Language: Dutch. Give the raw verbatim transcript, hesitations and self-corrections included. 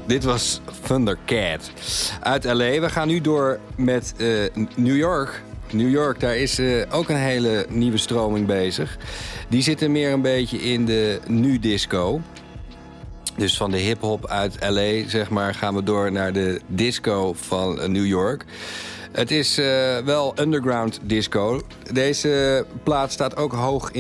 Dit was Thundercat uit L A. We gaan nu door met uh, New York. New York, daar is uh, ook een hele nieuwe stroming bezig. Die zitten meer een beetje in de nu-disco. Dus van de hip-hop uit L A, zeg maar, gaan we door naar de disco van uh, New York. Het is uh, wel underground disco. Deze plaat staat ook hoog in